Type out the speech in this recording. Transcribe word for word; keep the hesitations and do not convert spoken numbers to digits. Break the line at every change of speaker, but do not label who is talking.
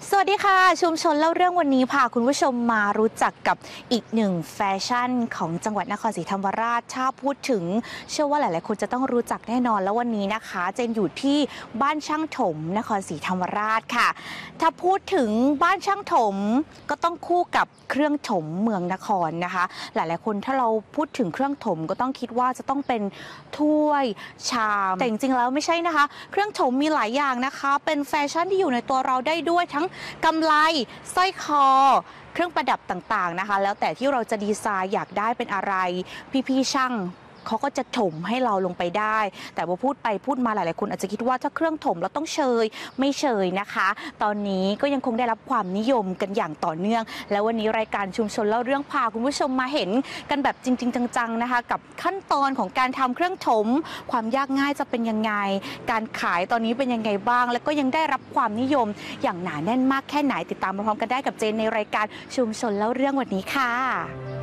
สวัสดีค่ะชุมชนเล่าเรื่องวันนี้พาคุณผู้ชมมารู้จักกับอีกหนึ่งแฟชั่นของจังหวัดนครศรีธรรมราชถ้าพูดถึงเชื่อว่าหลายๆคนจะต้องรู้จักแน่นอนแล้ววันนี้นะคะเจนอยู่ที่บ้านช่างถมนครศรีธรรมราชค่ะถ้าพูดถึงบ้านช่างถมก็ต้องคู่กับเครื่องถมเมืองนครนะคะหลายๆคนถ้าเราพูดถึงเครื่องถมก็ต้องคิดว่าจะต้องเป็นถ้วยชามแต่จริงๆแล้วไม่ใช่นะคะเครื่องถมมีหลายอย่างนะคะเป็นแฟชั่นที่อยู่ในตัวเราได้ด้วยทั้งกำไลสร้อยคอเครื่องประดับต่างๆนะคะแล้วแต่ที่เราจะดีไซน์อยากได้เป็นอะไรพี่ๆช่างเขาก็จะถมให้เราลงไปได้แต่ว่าพูดไปพูดมาหลายๆคนอาจจะคิดว่าถ้าเครื่องถมเราต้องเชยไม่เชยนะคะตอนนี้ก็ยังคงได้รับความนิยมกันอย่างต่อเนื่องและวันนี้รายการชุมชนเล่าเรื่องพาคุณผู้ชมมาเห็นกันแบบจริงๆจังๆนะคะกับขั้นตอนของการทำเครื่องถมความยากง่ายจะเป็นยังไงการขายตอนนี้เป็นยังไงบ้างแล้วก็ยังได้รับความนิยมอย่างหนาแน่นมากแค่ไหนติดตามพร้อมกันได้กับเจนในรายการชุมชนเล่าเรื่องวันนี้ค่ะ